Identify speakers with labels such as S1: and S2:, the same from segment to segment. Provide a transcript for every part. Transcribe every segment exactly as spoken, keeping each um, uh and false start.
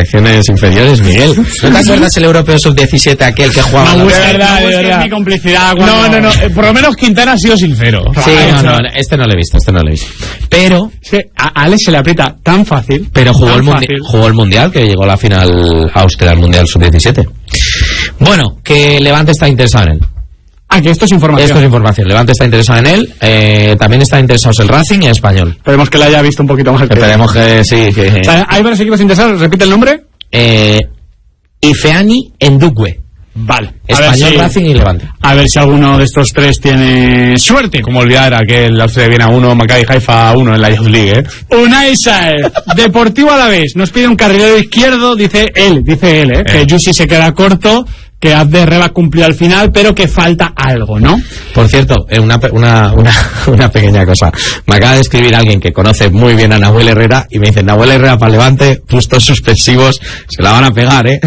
S1: selecciones inferiores, Miguel. ¿No te acuerdas el europeo sub diecisiete aquel que jugaba?
S2: No,
S1: la...
S2: de verdad, de verdad. Mi complicidad cuando...
S3: No, no, no. Eh, por lo menos Quintana ha sido sincero.
S1: Sí, no, no, este no lo he visto, este no lo he visto. Pero...
S2: Sí, a Alex se le aprieta tan fácil.
S1: Pero jugó el, mundi-
S2: fácil.
S1: jugó el Mundial, que llegó a la final Austria, al Mundial sub diecisiete. Bueno, que Levante está interesado en él.
S2: Ah, que esto es información.
S1: Esto es información. Levante está interesado en él. Eh, también está interesado el Racing y el Español.
S2: Esperemos que le haya visto un poquito más.
S1: Esperemos que sí. Que...
S2: O sea, ¿hay varios equipos interesados? ¿Repite el nombre?
S1: Eh, Ifeani Ndugwe.
S2: Vale.
S1: Español,
S2: si,
S1: Racing y Levante.
S2: A ver si alguno de estos tres tiene suerte.
S3: Como olvidar aquel Austria Viena uno, Maccabi Haifa uno en la Youth League, ¿eh?
S2: Unai Saez, Deportivo Alavés, nos pide un carrilero izquierdo, dice él, dice él, ¿eh? eh. que Yusi se queda corto, que Abderreba cumplió al final, pero que falta algo, ¿no?
S1: Por cierto, una, una, una, una pequeña cosa. Me acaba de escribir alguien que conoce muy bien a Nahuel Herrera y me dice, Nahuel Herrera para Levante, puntos suspensivos, se la van a pegar, ¿eh?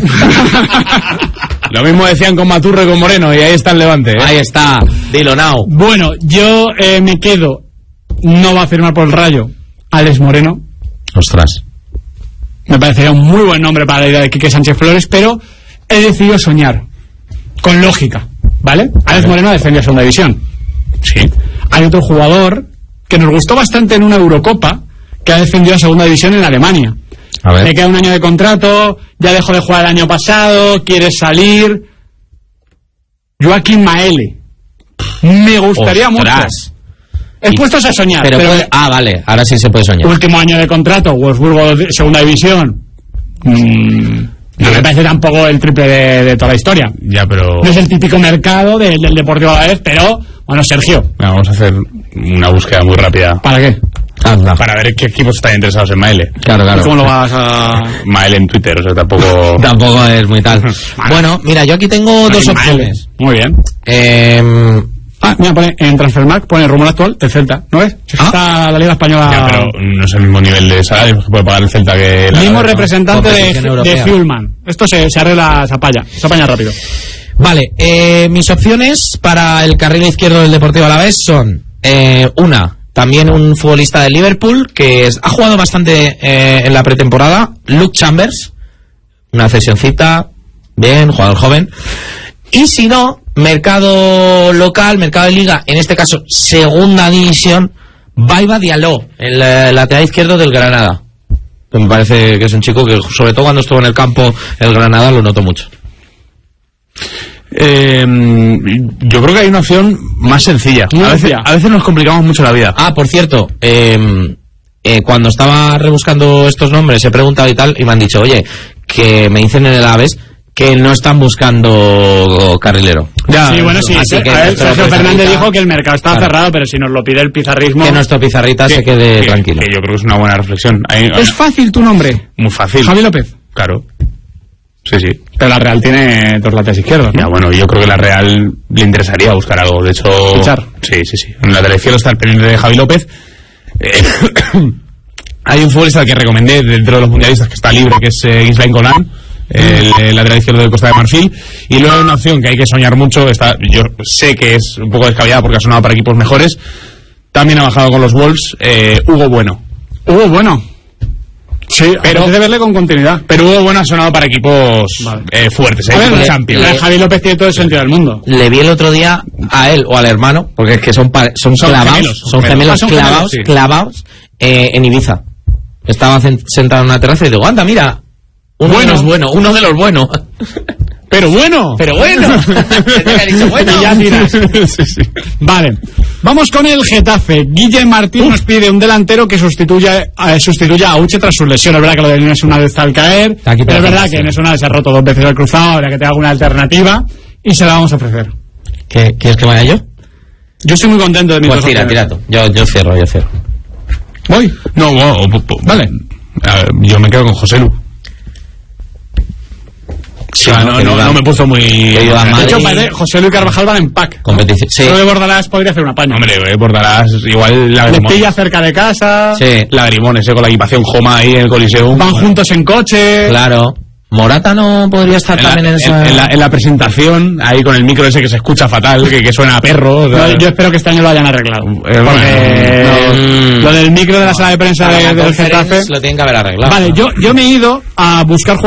S3: Lo mismo decían con Maturro y con Moreno, y ahí está el Levante, ¿eh?
S1: Ahí está, dilo now.
S2: Bueno, yo eh, me quedo, no va a firmar por el Rayo, Alex Moreno.
S1: Ostras.
S2: Me parecería un muy buen nombre para la idea de Quique Sánchez Flores, pero he decidido soñar, con lógica, ¿vale? Alex Moreno defendió segunda división.
S3: Sí.
S2: Hay otro jugador que nos gustó bastante en una Eurocopa, que ha defendido a segunda división en Alemania.
S1: A ver.
S2: Le queda un año de contrato, ya dejó de jugar el año pasado, quiere salir. Joaquín Maele. Me gustaría
S1: Ostras.
S2: mucho. Expuestos a soñar.
S1: Pero,
S2: pero
S1: puede... Ah, vale, ahora sí se puede soñar.
S2: Último año de contrato, Wolfsburgo segunda división. Mm, no me parece tampoco el triple de, de toda la historia.
S3: Ya, pero...
S2: No es el típico mercado del, del Deportivo Alavés, pero, bueno, Sergio.
S3: Vamos a hacer una búsqueda muy rápida.
S2: ¿Para qué?
S1: Anda.
S3: Para ver qué equipos están interesados en Maele.
S1: Claro, claro.
S2: ¿Y cómo lo vas a...?
S3: Maele en Twitter, o sea, tampoco...
S1: Tampoco es muy tal. Bueno, mira, yo aquí tengo dos opciones.
S2: Muy bien.
S1: Eh...
S2: Ah, mira, pone, en Transfermarkt pone rumor actual del Celta, ¿no ves?
S1: ¿Ah?
S2: Está la Liga Española...
S3: Ya, pero no es el mismo nivel de salario que puede pagar el Celta que... La
S2: mismo
S3: ¿no?
S2: representante de, de Fuelman. Esto se, se arregla, se apaña, se apaña rápido.
S1: Vale, eh, mis opciones para el carril izquierdo del Deportivo Alavés son... Eh, una, también un futbolista de Liverpool que es, ha jugado bastante eh, en la pretemporada, Luke Chambers. Una cesioncita, bien, jugador joven. Y si no, mercado local, mercado de liga, en este caso segunda división, Baiba Diallo, el, el lateral izquierdo del Granada. Que me parece que es un chico que, sobre todo cuando estuvo en el campo el Granada, lo noto mucho.
S3: Eh, yo creo que hay una opción más sencilla. A veces, a veces nos complicamos mucho la vida.
S1: Ah, por cierto, eh, eh, cuando estaba rebuscando estos nombres he preguntado y tal, y me han dicho, oye, que me dicen en el Aves que no están buscando carrilero.
S2: Ya, sí, bueno, sí.
S1: Así que
S2: a ver, Sergio Fernández
S1: Pizarrita,
S2: dijo que el mercado estaba
S1: claro,
S2: cerrado, pero si nos lo pide el pizarrismo...
S1: que nuestro Pizarrita
S3: que,
S1: se quede
S3: que,
S1: tranquilo.
S3: Que yo creo que es una buena reflexión. Hay,
S2: ¿Es fácil tu nombre?
S3: Muy fácil.
S2: Javi López.
S3: Claro. Sí, sí.
S2: Pero la Real tiene dos laterales izquierdos, ¿no?
S3: Ya, bueno, yo creo que la Real le interesaría buscar algo. De hecho...
S2: ¿Fichar?
S3: Sí, sí, sí. En la lateral izquierdo está el pendiente de Javi López. Eh, hay un futbolista que recomendé dentro de los mundialistas que está libre, que es eh, Gislain Conan, el, el lateral izquierdo del Costa de Marfil. Y luego hay una opción que hay que soñar mucho. Está, yo sé que es un poco descabellada porque ha sonado para equipos mejores. También ha bajado con los Wolves, eh, Hugo Bueno.
S2: Hugo Bueno. Sí, pero de verle con continuidad.
S3: Pero Hugo Bueno ha sonado para equipos vale. eh, fuertes, eh,
S2: a ver,
S3: le,
S2: Champions. Le, Javi López tiene todo el sentido del mundo.
S1: Le vi el otro día a él o al hermano, porque es que son son, son clavados, gemelos, son, son gemelos, gemelos clavados, gemelos, sí. clavados eh, en Ibiza. Estaba sentado en una terraza y digo, anda, mira, uno bueno. de los buenos, uno de los buenos.
S2: Pero bueno.
S1: Pero bueno. dicho bueno.
S2: Y ya tiras. Sí, sí. Vale. Vamos con el Getafe. Guille Martín Uf. nos pide un delantero que sustituya, eh, sustituya a Uche tras su lesión. Es verdad que lo de Inés Unal está al caer. Aquí pero es verdad que Inés Unal se ha roto dos veces el cruzado. Ahora que tenga alguna alternativa. Y se la vamos a ofrecer.
S1: ¿Qué, ¿Quieres que vaya yo?
S2: Yo estoy muy contento de mi
S1: Pues tira, tira tú. Yo, yo cierro, yo cierro.
S2: ¿Voy?
S3: No, wow,
S2: vale.
S3: A ver, yo me quedo con José Lu. Sí, no, no, no, no me he puesto muy...
S2: De hecho, padre, José Luis Carvajal van en pack, ¿no?
S1: Sí.
S2: Solo de Bordalás podría hacer una paña.
S3: Hombre, eh, Bordalás igual...
S2: Le pilla cerca de casa.
S1: Sí.
S3: Lagrimones, eh, con la equipación Joma ahí en el Coliseum.
S2: Van bueno. juntos en coche.
S1: Claro. Morata no podría estar
S3: en
S1: también
S3: la,
S1: en esa...
S3: En, en, la, en la presentación, ahí con el micro ese que se escucha fatal, que, que suena a perro. O sea...
S2: no, yo espero que este año lo hayan arreglado. Eh, porque no, no, lo del micro de la sala de prensa de, del Getafe...
S1: Lo tienen que haber arreglado.
S2: Vale, yo, yo me he ido a buscar